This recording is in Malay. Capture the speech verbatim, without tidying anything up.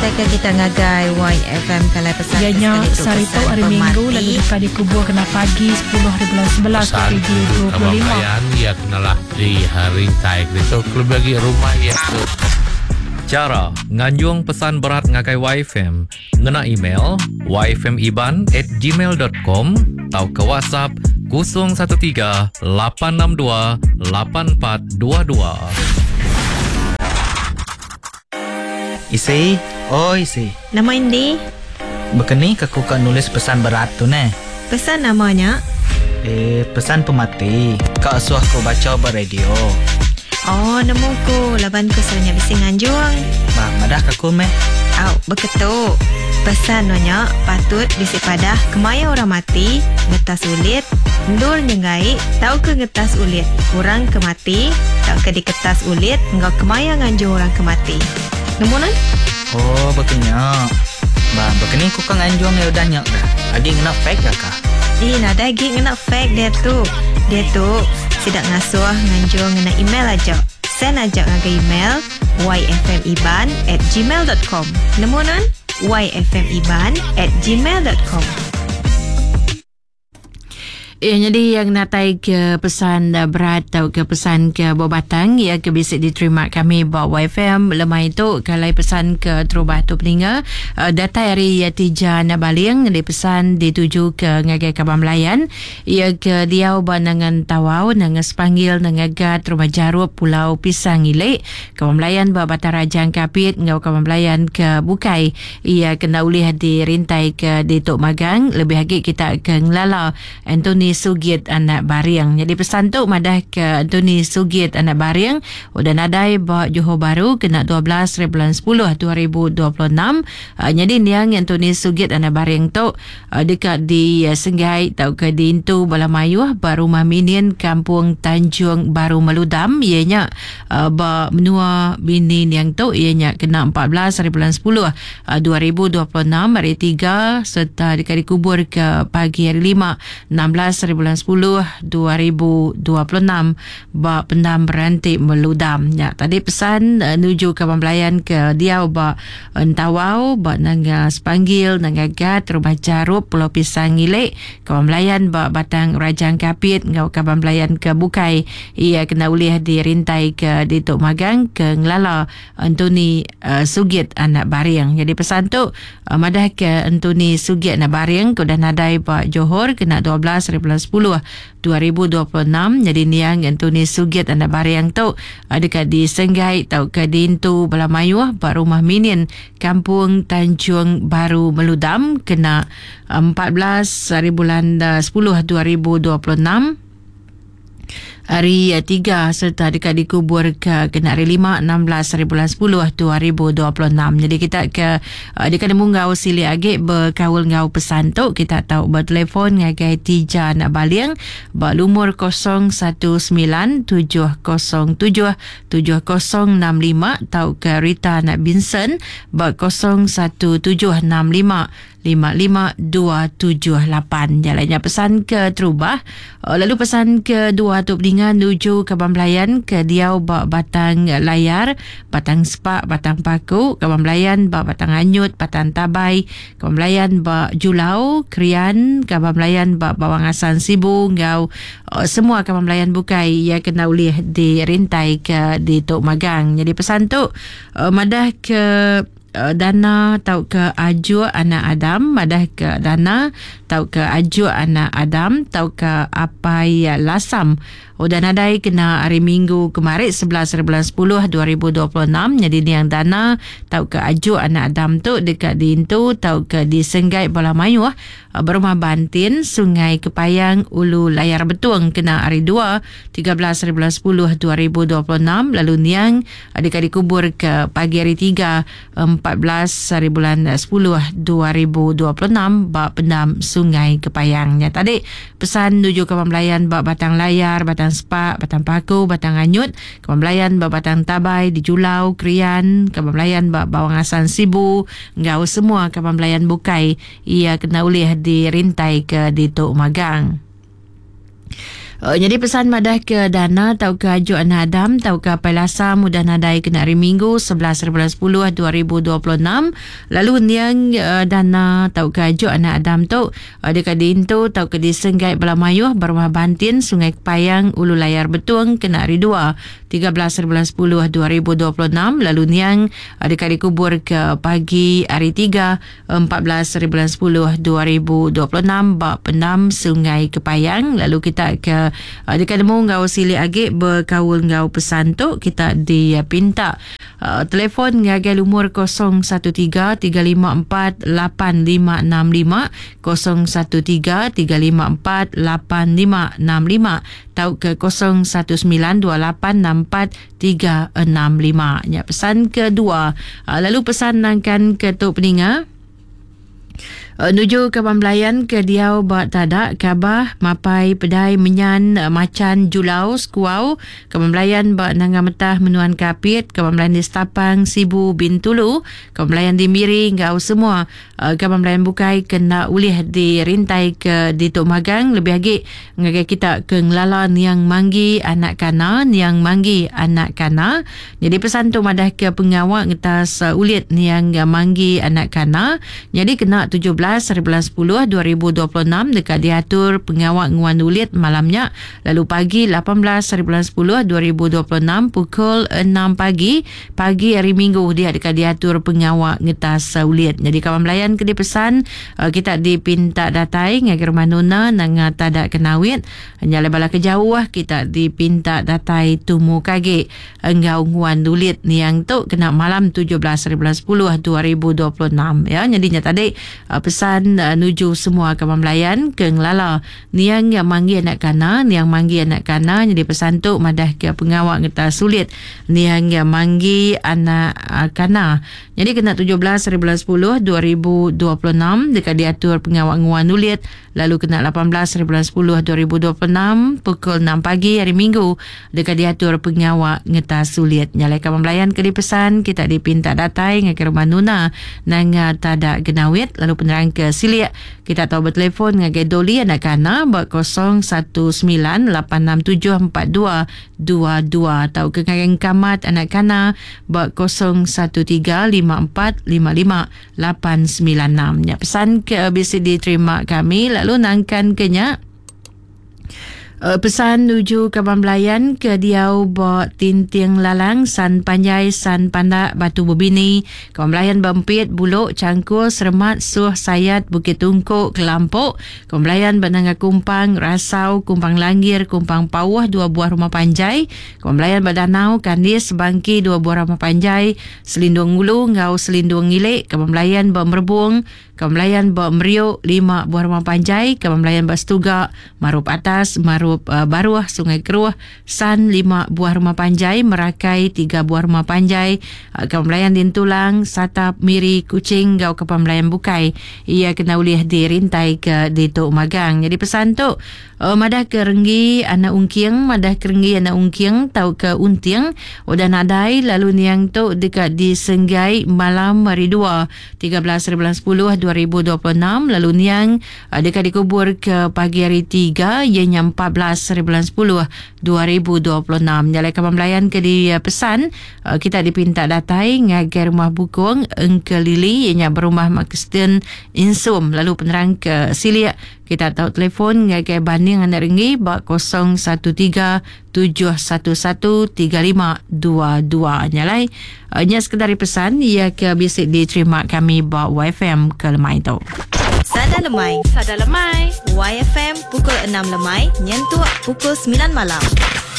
ke kita ngagai Y F M Kalai pesan. Ianya sarito hari Minggu lalu dekat dikubur kena pagi sepuluh hari bulan sebelas pukul dua puluh lima. Pesan ya kenalah di hari taik itu klub bagi rumah ya. Cara nganjung pesan berat ngagai Y F M ngena email y f m iban at gmail dot com atau ke WhatsApp kosong satu tiga lapan enam dua lapan empat dua dua. Isi, oh isi. Nama Indi? Begini aku kan nulis pesan berat tu ne. Pesan namanya? Eh, pesan pemati. Kak suah kau baca beradio. Oh, nemu ku. Laban ku seranya bising anjuang. Bah, madah kaku meh. Au, beketuk. Pesan nanya patut bisi padah kemaya orang mati, ngetas ulit, ndul nyengai, tau ke ngetas ulit. Orang kemati, tau ke diketas ulit, engkau kemaya nganjung orang kemati. Nemu nan? Oh, begini. Bah, begini ku kan anjuang ya udah nyak dah. Adi ngena fake ya kah? Eh, nada lagi ngena fake dia tu. Dia tu tidak ngasuh nganjung ngena email aja. Send aja ngaga email y f m iban at gmail dot com. Nemu nan? y f m iban at gmail dot com. Ya, jadi yang natai ke pesan berat atau ke pesan ke bobatang ya ke bisa diterima kami bawa Y F M lemah itu kalau pesan ke terubah tu peninga uh, data hari ya tija nabaling di pesan dituju ke ngagai Kabang Melayan ya ke diau banangan tawau nangan sepanggil nangagat rumah jarup pulau pisang ile Kabang Melayan bawa bata rajang kapit ngau Kabang Melayan ke bukai ia kena ulih di rintai ke di Tok Magang lebih lagi kita ke ngelala Anthony Sugit anak Bariang. Jadi pesan tu madah ke Anthony Sugit anak Bariang udah nadai bawa Johor Baru kena dua belas bulan sepuluh dua ribu dua puluh enam. Uh, jadi niang Anthony Sugit anak Bariang tu uh, dekat di uh, Senggai tau ke di Intu Balamayuh baru Maminin Kampung Tanjung Baru Meludam ianya uh, ba menua bini niang tu ianya kena empat belas bulan sepuluh uh, dua ribu dua puluh enam hari tiga serta dekat dikubur ke pagi hari lima enam belas bulan sepuluh dua ribu dua puluh enam ba pendam berantik meludam ya tadi pesan uh, nuju Kabang Melayan ke diau ba entawau ba nanga sepanggil nanga gat rumah jarup pulau pisang ngilek Kabang Melayan ba batang rajang kapit ngau Kabang Melayan ke bukai ia kena ulih di rintai ke di Tok Magang ke ngelala Anthony uh, Sugit anak Bariang. Jadi pesan tu uh, madah ke Anthony Sugit anak Bariang ke dah nadai ba Johor kena dua belas bulan sepuluh dua ribu dua puluh enam. Jadi niang Anthony Sugit anak Bariang tu dekat di Senggai tau ke di Intu Balamayuh ba rumah Minin Kampung Tanjung Baru Meludam kena empat belas hari bulan sepuluh dua ribu dua puluh enam hari tiga serta dekat dikubur ke kena hari lima enam belas hari bulan sepuluh dua ribu dua puluh enam. Jadi kita ke uh, dekat nemu ngau sili agik berkawal ngau pesan tu kita tahu bertelefon ngagai tija nak baliang berlumur kosong satu sembilan tujuh kosong tujuh tujuh kosong enam lima tahu ke Rita nak Vincent ber kosong satu tujuh enam lima lima lima dua tujuh lapan. Jalannya pesan ke terubah. Lalu pesan kedua tu peningan nuju Kabang Melayan ke diau bak batang layar, batang sepak, batang paku, Kabang Melayan bak batang anyut, batang tabai, Kabang Melayan bak julau, krian, Kabang Melayan bak bawang asan sibu, ngau semua Kabang Melayan bukai ia kena ulih di rintai ke di Tok Magang. Jadi pesan tu uh, madah ke Uh, dana tau ke aju anak Adam madah ke dana tau ke aju anak Adam tau ke apai lasam udah nadai kena hari Minggu kemarin sebelas bulan sepuluh dua ribu dua puluh enam. Jadi ni yang dana tau ke aju anak Adam tu dekat di Intu tau ke di Senggai Balamayuh berumah Bantin Sungai Kepayang Ulu Layar Betung kena hari dua tiga belas bulan sepuluh dua ribu dua puluh enam. Lalu niang dekat dikubur ke pagi hari tiga empat belas hari bulan sepuluh dua ribu dua puluh enam bak pendam Sungai Kepayangnya. Tadi pesan nuju Kabang Melayan bak batang layar, batang sepak, batang paku, batang anyut, Kabang Melayan bak batang tabai di Julau, Krian, Kabang Melayan bak bawang asan sibu, ngau semua Kabang Melayan bukai ia kena ulih di rintai ke di Tok Magang. Uh, jadi pesan madah ke dana tau ke ajuk anak Adam tau ke Pailasa mudah nadai kena hari Minggu sebelas bulan sepuluh dua ribu dua puluh enam. Lalu niang uh, dana tau ke ajuk anak Adam tu uh, dekat di Intu tau ke di Senggai Belamayuh Bermah Bantin Sungai Kepayang Ulu Layar Betuang kena hari dua tiga belas bulan sepuluh dua ribu dua puluh enam. Lalu niang uh, dekat dikubur ke pagi hari tiga empat belas bulan sepuluh dua ribu dua puluh enam bak Pendam Sungai Kepayang. Lalu kita ke Uh, dekat nemu ngau sili agik berkawul ngau pesan tu kita dipinta uh, telefon ngagai umur kosong satu tiga tiga lima empat lapan lima enam lima kosong satu tiga tiga lima empat lapan lima enam lima tau ke kosong satu sembilan dua lapan enam empat tiga enam lima. Ya, pesan kedua uh, lalu pesan nangkan ke Tok Peninga Uh, nuju ke Pembelayan ke Diau Bat Tadak Kabah Mapai Pedai Menyan uh, Macan Julau Skuau ke Pembelayan Bat Nangga Metah Menuan Kapit ke Pembelayan di Setapang Sibu Bintulu ke Pembelayan di Miri Ngau semua uh, ke Pembelayan Bukai kena ulih di Rintai ke di Tok Magang lebih lagi ngagai kita ke Ngelala Niang Manggi Anak Kana Niang Manggi Anak Kana. Jadi pesan tu madah ke pengawak ngetas uh, ulit Niang Manggi Anak Kana. Jadi kena tujuh belas bulan sepuluh dua ribu dua puluh enam dekat diatur pengawak nguan ulit malamnya. Lalu pagi lapan belas bulan sepuluh dua ribu dua puluh enam pukul enam pagi pagi hari Minggu dia dekat diatur pengawak ngetas ulit. Jadi kawan melayan ke di pesan uh, kita dipinta datai ngagar manuna nang tadak kenawit hanya lebala kejauh kita dipinta datai tumu kage engau nguan ulit ni yang tu kena malam tujuh belas bulan sepuluh dua ribu dua puluh enam ya. Jadinya tadi uh, pesan uh, nuju semua kawan melayan ke Ngelala niang yang manggi anak kana niang manggi anak kana. Jadi pesan tu madah ke pengawak kita sulit niang yang manggi anak uh, kana. Jadi kena tujuh belas bulan sepuluh dua ribu dua puluh enam dekat diatur pengawak nguan ulit. Lalu kena lapan belas bulan sepuluh dua ribu dua puluh enam pukul enam pagi hari Minggu dekat diatur pengawak ngetas sulit. Nyalai kawan melayan ke di pesan kita dipinta datai ngakir manuna nang tadak genawit. Lalu penerang ke silia kita tahu bertelefon ngagai doli anak kana buat kosong satu sembilan lapan enam tujuh empat dua dua dua atau ke ngagai kamat anak kana buat kosong satu tiga lima empat lima lima lapan sembilan enam. Ya, pesan ke bisa diterima kami. Lalu nangkan kenya Uh, pesan nuju ke Pembelayan ke Diau Bot Tinting Lalang San Panjai San Pandak Batu Bebini ke Pembelayan Bempit Buluk Cangkul Sermat Suh Sayat Bukit Tungkuk Kelampuk ke Pembelayan Benanga Kumpang Rasau Kumpang Langgir Kumpang Pawah dua buah rumah panjai ke Pembelayan Badanau Kandis Bangki dua buah rumah panjai Selindung Ulu Ngau Selindung Ngilik ke Pembelayan Bemerbung ke Pembelayan Bemeriuk lima buah rumah panjai ke Pembelayan Bastuga Marup Atas Marup Uh, Baruah Sungai Keruh San lima buah rumah panjai Merakai tiga buah rumah panjai uh, ke Pembelayan Dintulang Satap Miri Kucing Gau ke Pembelayan Bukai ia kena ulih di Rintai ke di Tok Magang. Jadi pesan tu uh, madah ke Renggi anak ungking madah ke Renggi anak ungking tau ke Unting udah nadai. Lalu niang tu dekat di Senggai malam hari dua tiga belas bulan sepuluh dua ribu dua puluh enam. Lalu niang uh, dekat dikubur ke pagi hari tiga ianya empat belas bulan sepuluh dua ribu dua puluh enam. Jalai kawan melayan ke di uh, pesan uh, kita dipinta datai ngagai rumah bukung Engke Lili ianya berumah Makisten Insum. Lalu penerang ke Silia kita tahu telefon ngagai banding anak ringi bak kosong satu tiga tujuh satu satu tiga lima dua dua. Nyalai uh, nya sekedar pesan ia ke bisik diterima kami bak Y F M ke lemai tu. Sada Lemai. Sada Lemai. Y F M pukul enam lemai, nyentuh pukul sembilan malam.